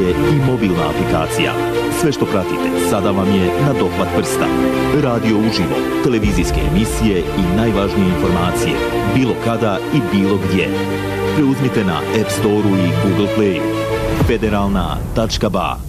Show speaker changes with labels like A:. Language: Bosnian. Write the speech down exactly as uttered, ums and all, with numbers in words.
A: je i mobilna aplikacija. Sve što pratite sada vam je na dohvat prsta. Radio uživo, televizijske emisije i najvažnije informacije, bilo kada i bilo gdje. Preuzmite na App Store-u i Google Play. Federalna tačka ba